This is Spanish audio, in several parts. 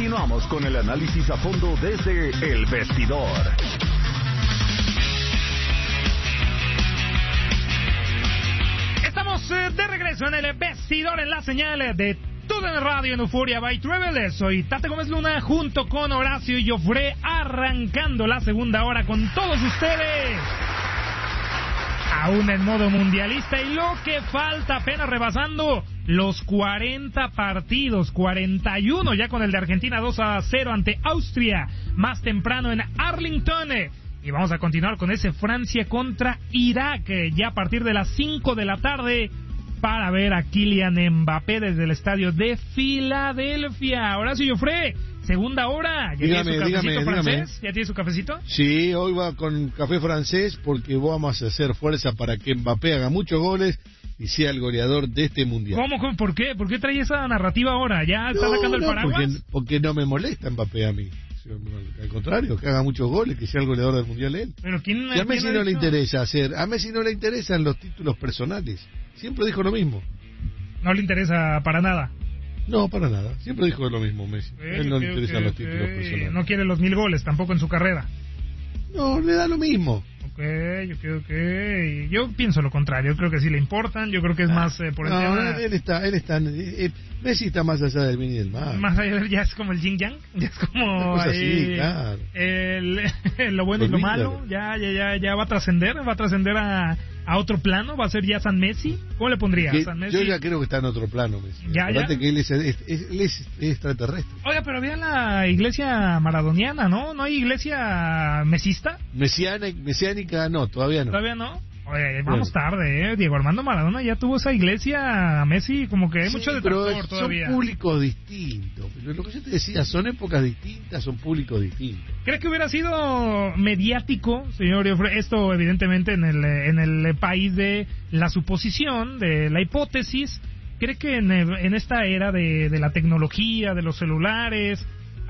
Continuamos con el análisis a fondo desde El Vestidor. Estamos de regreso en El Vestidor, en la señal de TUDN Radio en Euphoria by Travel. Soy Tate Gómez Luna junto con Horacio y Joffre, arrancando la segunda hora con todos ustedes. Aún en modo mundialista y lo que falta, apenas rebasando los 40 partidos, 41 ya con el de Argentina 2-0 ante Austria, más temprano en Arlington. Y vamos a continuar con ese Francia contra Irak, ya a partir de las 5 de la tarde, para ver a Kylian Mbappé desde el estadio de Filadelfia. Horacio Joffre, segunda hora. ¿Ya tiene su cafecito francés? ¿Ya tiene su cafecito? Sí, hoy va con café francés porque vamos a hacer fuerza para que Mbappé haga muchos goles y sea el goleador de este mundial. ¿Cómo? ¿Por qué? ¿Por qué trae esa narrativa ahora? ¿Ya está sacando el paraguas? Porque no me molesta Mbappé a mí. Al contrario, que haga muchos goles, que sea el goleador del mundial él. Pero ¿quién, a Messi no le interesa a Messi no le interesan los títulos personales. Siempre dijo lo mismo. No le interesa para nada. No, para nada. Siempre dijo lo mismo Messi. Él no le interesan los títulos personales. No quiere los 1000 goles tampoco en su carrera. No, le da lo mismo. Ok. Yo pienso lo contrario. Yo creo que sí le importan. Yo creo que es más por el tema. Él está. Messi está más allá del bien y del mal. Más allá, ya es como el yin yang. Ya es como así, claro. Lo bueno y lo malo. Ya va a trascender. Va a trascender a otro plano. Va a ser ya San Messi. ¿Cómo le pondría? San Messi. Yo ya creo que está en otro plano, Messi. Acuérdate que él es extraterrestre. Oiga, pero había la iglesia maradoniana, ¿no? ¿No hay iglesia mesista? Mesiánica, no, todavía no. ¿Todavía no? Oye, vamos tarde, Diego Armando Maradona ya tuvo esa iglesia, Messi como que hay mucho detractor todavía. Son públicos distintos. Lo que yo te decía, son épocas distintas, son públicos distintos. ¿Cree que hubiera sido mediático, señor Joffre, esto evidentemente en el país de la suposición, de la hipótesis? ¿Cree que en esta era de la tecnología, de los celulares,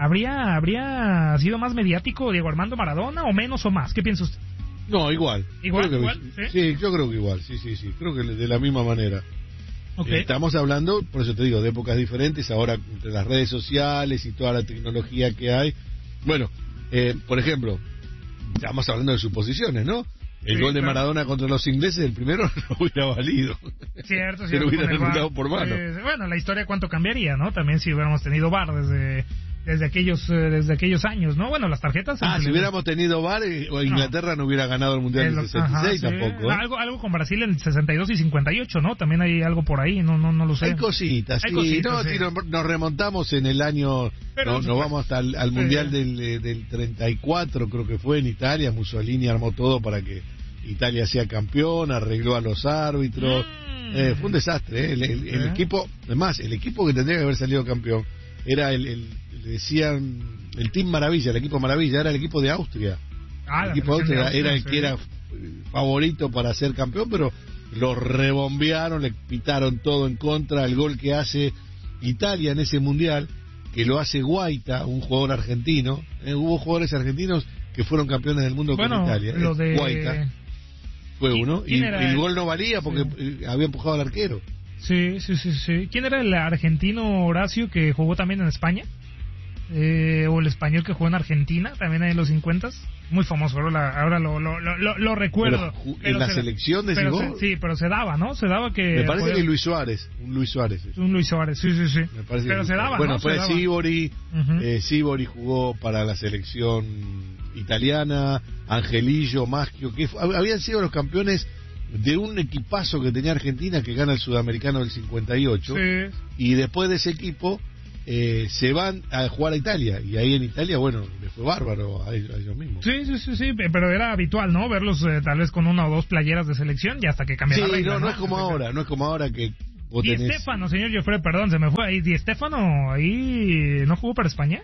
habría sido más mediático Diego Armando Maradona o menos o más? ¿Qué piensa usted? No, igual. ¿Igual? Sí, yo creo que igual, sí. Creo que de la misma manera. Okay. Estamos hablando, por eso te digo, de épocas diferentes, ahora entre las redes sociales y toda la tecnología que hay. Bueno, por ejemplo, estamos hablando de suposiciones, ¿no? El gol de Maradona contra los ingleses, el primero no hubiera valido. Cierto. Se lo hubieran anulado por mano. Bueno, la historia cuánto cambiaría, ¿no? También si hubiéramos tenido VAR desde aquellos años, ¿no? Bueno, las tarjetas... si hubiéramos tenido VAR, Inglaterra no hubiera ganado el Mundial del 66 tampoco. Algo con Brasil en el 62 y 58, ¿no? También hay algo por ahí, no lo sé. Hay cositas, sí. Si nos remontamos en el año... Nos vamos hasta al Mundial del 34, creo que fue en Italia. Mussolini armó todo para que Italia sea campeón, arregló a los árbitros. Fue un desastre, el equipo... Además, el equipo que tendría que haber salido campeón era le decían el Team Maravilla, el equipo Maravilla, era el equipo de Austria. El equipo de Austria era el que era favorito para ser campeón, pero lo rebombearon, le pitaron todo en contra. El gol que hace Italia en ese mundial, que lo hace Guaita, un jugador argentino. Hubo jugadores argentinos que fueron campeones del mundo con Italia. Guaita fue uno, y el gol no valía porque había empujado al arquero. Sí. ¿Quién era el argentino, Horacio, que jugó también en España? O el español que jugó en Argentina, también en los 50. Muy famoso, ahora lo recuerdo. Pero en la selección de Sigor. Sí, pero se daba, ¿no? Se daba que... Me parece que Luis Suárez. Un Luis Suárez, sí. Me parece pero se daba, bueno, ¿no? Pues Sibori. Sibori jugó para la selección italiana. Angelillo, Maschio, que habían sido los campeones de un equipazo que tenía Argentina, que gana el sudamericano del 58. Sí. Y después de ese equipo se van a jugar a Italia, y ahí en Italia, bueno, les fue bárbaro a ellos mismos. Sí, pero era habitual, ¿no? Verlos tal vez con una o dos playeras de selección y hasta que cambiara la regla, no es como ahora que vos Di tenés... Stéfano, señor Joffre, perdón, se me fue ahí. Di Stéfano, ahí no jugó para España.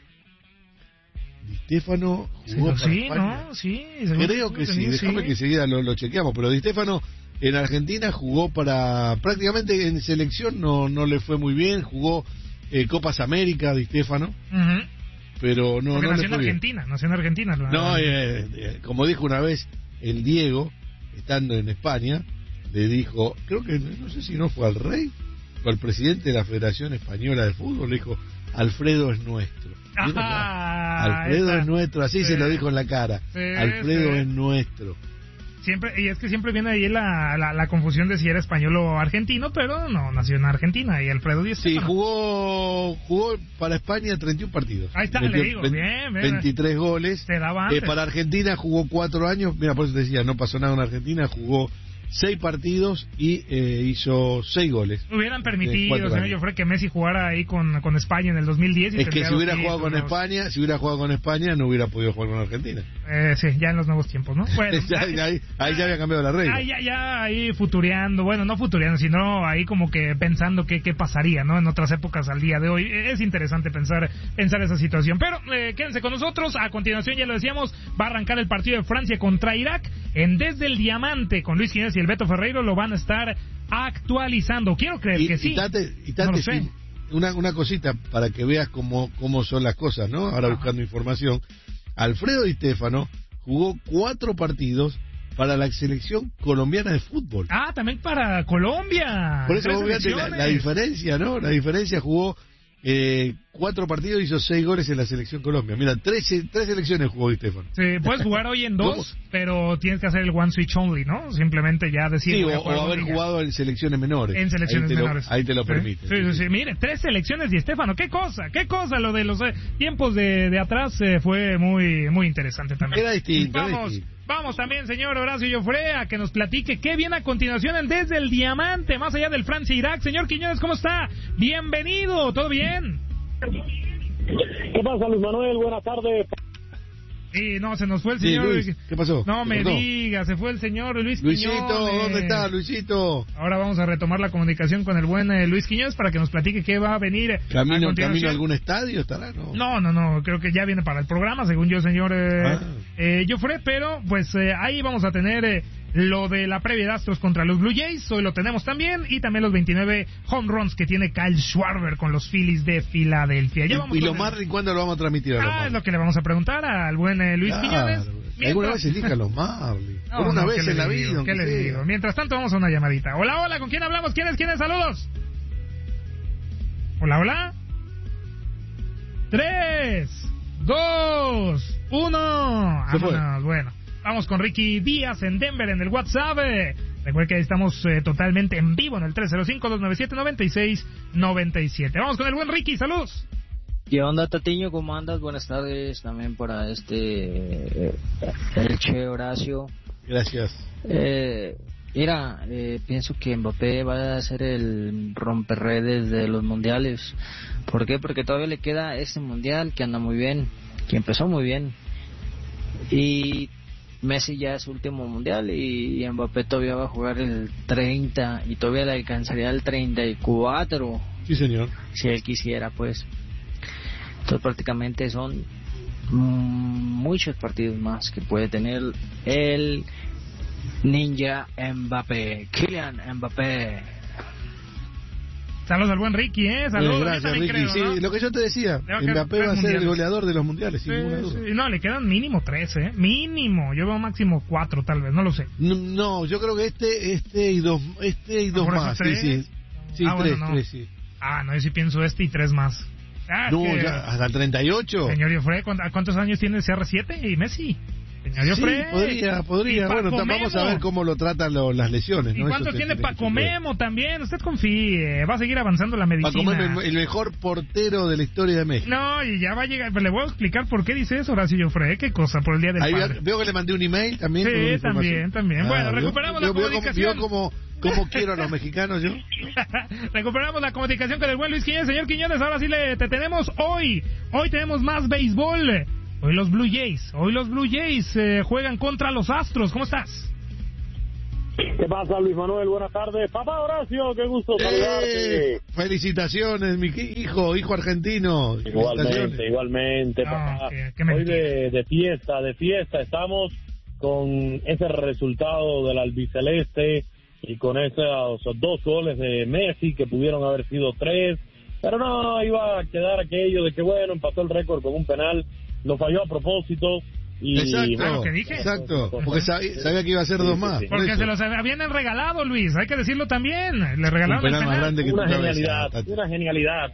Di Stéfano jugó para España. Creo que sí, déjame que seguida lo chequeamos, pero Di Stéfano en Argentina jugó para... prácticamente en selección no le fue muy bien, jugó Copas América Di Stéfano, pero no nació le fue nació en Argentina. No, como dijo una vez el Diego, estando en España, le dijo, creo que, no sé si no fue al rey o al presidente de la Federación Española de Fútbol, le dijo, Alfredo es nuestro. Alfredo es nuestro, así se lo dijo en la cara. Alfredo es nuestro. Siempre, y es que siempre viene ahí la confusión de si era español o argentino, pero no, nació en Argentina, y Alfredo Di Stéfano. Sí, jugó para España 31 partidos. Ahí está, le digo, bien. 23 goles. Se daba antes. Para Argentina jugó 4 años, mira, por eso te decía, no pasó nada en Argentina, jugó 6 partidos y hizo 6 goles. Hubieran permitido, señor Joffre, que Messi jugara ahí con España en el 2010. Es que si hubiera jugado con España, no hubiera podido jugar con Argentina. Sí, ya en los nuevos tiempos, ¿no? Bueno, ahí ya había cambiado la regla. Ahí futureando, bueno, no futureando, sino ahí como que pensando qué pasaría, ¿no? En otras épocas al día de hoy. Es interesante pensar esa situación. Pero quédense con nosotros. A continuación, ya lo decíamos, va a arrancar el partido de Francia contra Irak en Desde el Diamante con Luis Quiñones y el Beto Ferreiro. Lo van a estar actualizando. Quiero creer que sí. No lo sé. Una cosita para que veas cómo son las cosas, ¿no? Ahora buscando información. Alfredo Di Stéfano jugó 4 partidos para la selección colombiana de fútbol. También para Colombia. Por eso vos fíjate la diferencia, ¿no? La diferencia, jugó 4 partidos, hizo 6 goles en la selección Colombia. Mira, 3 selecciones jugó Di Stéfano. Sí, puedes jugar hoy en 2, pero tienes que hacer el one switch only, ¿no? Simplemente ya decir. Sí, o haber jugado en selecciones menores. En selecciones menores. Ahí te lo permite. Sí. Mire, 3 selecciones Di Stéfano. ¿Qué cosa? Lo de los tiempos de atrás fue muy, muy interesante también. Era distinto. Vamos también, señor Horacio Joffre, a que nos platique qué viene a continuación en Desde el Diamante, más allá del Francia-Irak. Señor Quiñones, ¿cómo está? Bienvenido, ¿todo bien? ¿Qué pasa, Luis Manuel? Buenas tardes. Sí, no, se nos fue el señor. Luis, ¿qué pasó? No me diga, se fue el señor Luisito, Quiñones. ¿Dónde está, Luisito? Ahora vamos a retomar la comunicación con el buen Luis Quiñones para que nos platique qué va a venir. ¿Camino a algún estadio estará? No, creo que ya viene para el programa, según yo, señor Joffre, pero pues ahí vamos a tener lo de la previa de Astros contra los Blue Jays, hoy lo tenemos también, y también los 29 home runs que tiene Kyle Schwarber con los Phillies de Filadelfia. ¿Y los Marlins cuándo lo vamos a transmitir? Es lo que le vamos a preguntar al buen Luis Quiñones. Alguna vez elija los Marlins. Por una vez en la vida. ¿Qué le digo? Mientras tanto, vamos a una llamadita. Hola, ¿con quién hablamos? ¿Quién es? Saludos. Hola. 3, 2, 1. Vámonos, bueno. Vamos con Ricky Díaz en Denver en el WhatsApp. Recuerden que estamos totalmente en vivo en el 305-297-9697. Vamos con el buen Ricky, saludos. ¿Qué onda, Tatiño? ¿Cómo andas? Buenas tardes también para el Che Horacio. Gracias. Pienso que Mbappé va a ser el romperredes de los mundiales. ¿Por qué? Porque todavía le queda ese mundial que anda muy bien, que empezó muy bien. Y Messi ya es su último mundial y Mbappé todavía va a jugar el 30 y todavía le alcanzaría el 34. Sí, señor. Si él quisiera, pues. Entonces prácticamente son muchos partidos más que puede tener el ninja Mbappé, Kylian Mbappé. Saludos al buen Ricky, saludos. Gracias, Ricky. Creo, sí, ¿no? lo que yo te decía, Mbappé va a ser el goleador de los mundiales, sin ninguna duda. Sí. No, le quedan mínimo 3, mínimo. Yo veo máximo 4, tal vez, no lo sé. No, yo creo que este y dos más. Sí, 3, sí. No, yo sí pienso y 3 más. Ya, hasta el 38. Señor Joffre, ¿cuántos años tiene CR7 y Messi? Señor Joffre. Podría. Bueno, vamos a ver cómo lo tratan las lesiones. ¿Y cuánto tiene Paco Memo también? Usted confíe, va a seguir avanzando la medicina. Paco Memo, el mejor portero de la historia de México. No, y ya va a llegar, le voy a explicar por qué dice eso Horacio Joffre, qué cosa, por el Día del Padre. Veo que le mandé un email también. Sí, también. Bueno, recuperamos la comunicación. ¿Cómo quiero a los mexicanos yo? Recuperamos la comunicación con el buen Luis Quiñones. Señor Quiñones, ahora sí te tenemos hoy. Hoy tenemos más béisbol. Hoy los Blue Jays juegan contra los Astros. ¿Cómo estás? ¿Qué pasa, Luis Manuel? Buenas tardes. Papá Horacio, qué gusto saludarte. Felicitaciones, mi hijo argentino. Igualmente, papá. Hoy de fiesta estamos con ese resultado del albiceleste y con esos 2 goles de Messi que pudieron haber sido 3, pero no, iba a quedar aquello de que bueno, empató el récord con un penal, lo falló a propósito Y exacto, ¿qué dije? Exacto, porque sabía que iba a ser dos más. Sí, porque se los habían regalado, Luis, hay que decirlo también. Le regalaron el penal. Una genialidad.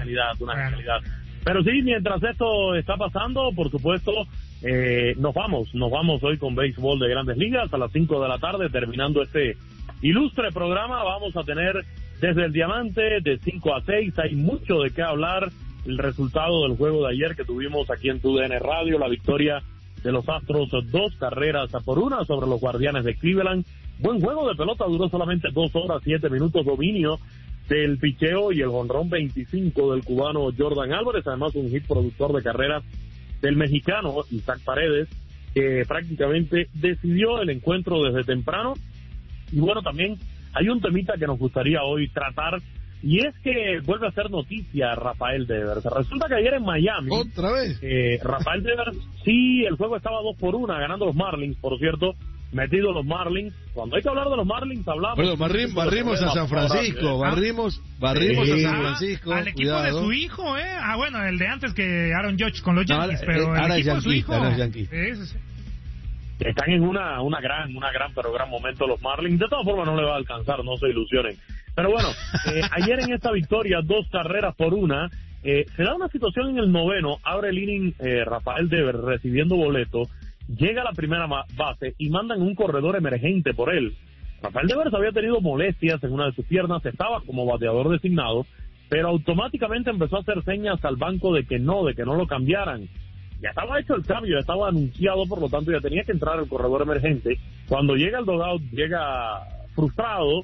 Pero sí, mientras esto está pasando, por supuesto, nos vamos hoy con béisbol de Grandes Ligas a las 5 de la tarde, terminando este ilustre programa. Vamos a tener desde el Diamante de 5 a 6, hay mucho de qué hablar. El resultado del juego de ayer que tuvimos aquí en TUDN Radio, la victoria de los Astros 2-1 sobre los Guardianes de Cleveland. Buen juego de pelota, duró solamente 2 horas 7 minutos, dominio del picheo y el jonrón 25 del cubano Jordan Álvarez, además un hit productor de carreras del mexicano Isaac Paredes, que prácticamente decidió el encuentro desde temprano. Y bueno, también hay un temita que nos gustaría hoy tratar, y es que vuelve a ser noticia Rafael Devers. Resulta que ayer en Miami... ¿Otra vez? Rafael Devers, sí, el juego estaba 2-1, ganando los Marlins, por cierto, metidos los Marlins. Cuando hay que hablar de los Marlins, hablamos... Bueno, barrimos a San Francisco, barrimos a San Francisco. Al equipo de su hijo, bueno, el de antes que Aaron Judge con los Yankees, pero el equipo de su hijo... Sí. Están en una gran momento los Marlins. De todas formas no le va a alcanzar, no se ilusionen. Pero bueno, ayer en esta victoria, 2-1, se da una situación en el noveno, abre el inning Rafael Devers recibiendo boleto, llega a la primera base y mandan un corredor emergente por él. Rafael Devers había tenido molestias en una de sus piernas, estaba como bateador designado, pero automáticamente empezó a hacer señas al banco de que no lo cambiaran. Ya estaba hecho el cambio, ya estaba anunciado, por lo tanto ya tenía que entrar el corredor emergente. Cuando llega el dugout, llega frustrado,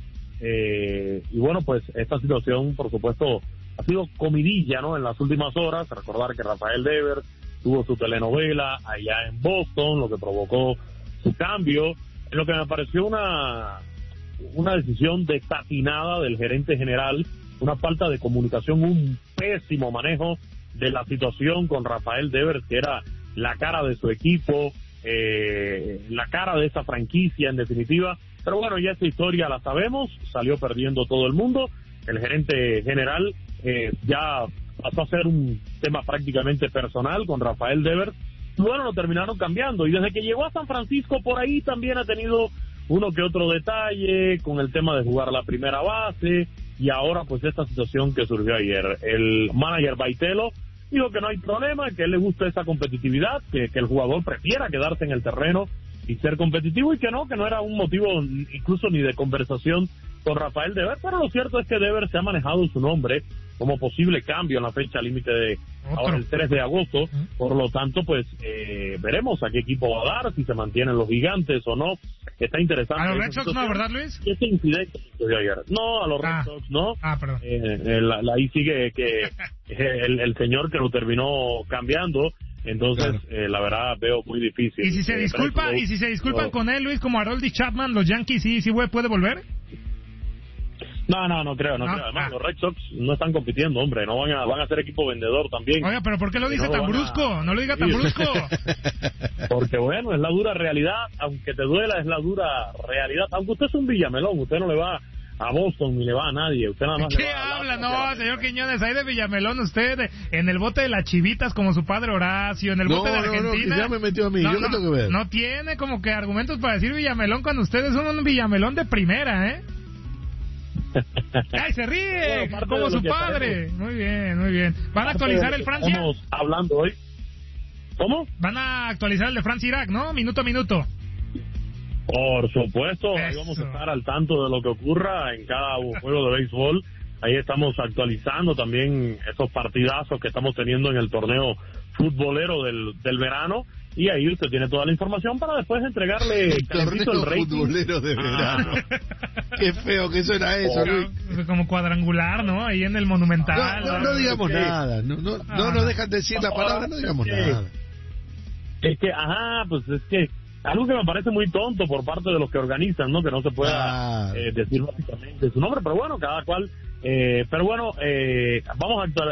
y bueno, pues esta situación, por supuesto, ha sido comidilla, ¿no? En las últimas horas. Recordar que Rafael Devers tuvo su telenovela allá en Boston, lo que provocó su cambio, en lo que me pareció una decisión desatinada del gerente general, una falta de comunicación, un pésimo manejo de la situación con Rafael Devers, que era la cara de su equipo, la cara de esa franquicia en definitiva. Pero bueno, ya esta historia la sabemos, salió perdiendo todo el mundo. El gerente general ya pasó a ser un tema prácticamente personal con Rafael Devers. Bueno, lo terminaron cambiando, y desde que llegó a San Francisco por ahí también ha tenido uno que otro detalle con el tema de jugar la primera base, y ahora pues esta situación que surgió ayer. El manager Baitelo dijo que no hay problema, que a él le gusta esa competitividad, que el jugador prefiera quedarse en el terreno y ser competitivo, y que no era un motivo incluso ni de conversación con Rafael Devers. Pero lo cierto es que Devers se ha manejado su nombre como posible cambio en la fecha límite de ahora el 3 de agosto, por lo tanto pues veremos a qué equipo va a dar, si se mantienen los Gigantes o no. Está interesante. A los Red Sox no, ¿verdad, Luis? Ese incidente de ayer. No, a los Red Sox no. Perdón. Ahí sigue que el señor que lo terminó cambiando. Entonces, claro, la verdad veo muy difícil. ¿Y si se disculpan con él, Luis, como Aroldis Chapman, los Yankees sí puede volver? No creo. Además, los Red Sox no están compitiendo, hombre. No van a ser equipo vendedor también. Oiga, pero ¿por qué lo dice tan brusco? No lo diga tan brusco. Porque bueno, es la dura realidad. Aunque te duela, es la dura realidad. Aunque usted es un Villamelón, usted no le va a Boston ni le va a nadie. Usted nada más ¿qué habla? No, señor Quiñones, ahí de Villamelón usted, en el bote de las Chivitas como su padre Horacio, en el bote de Argentina. No, ya me metió a mí, yo no tengo que ver. No tiene como que argumentos para decir Villamelón cuando ustedes son un Villamelón de primera, ¿eh? ¡Ay, se ríe! Bueno, como su padre. Muy bien. ¿Van a actualizar el Francia? Estamos hablando hoy. ¿Cómo? Van a actualizar el de Francia-Irak, ¿no? Minuto a minuto. Por supuesto, ahí vamos a estar al tanto de lo que ocurra en cada juego de béisbol. Ahí estamos actualizando también esos partidazos que estamos teniendo en el torneo futbolero del verano. Y ahí usted tiene toda la información para después entregarle el torneo futbolero de verano. Qué feo que suena eso, Luis. Como cuadrangular, ¿no? Ahí en el Monumental. No digamos nada. No nos dejan decir la palabra, no digamos nada. Es que, pues es que algo que me parece muy tonto por parte de los que organizan, ¿no? Que no se pueda decir básicamente su nombre, pero bueno, cada cual. Pero bueno, vamos a actualizar.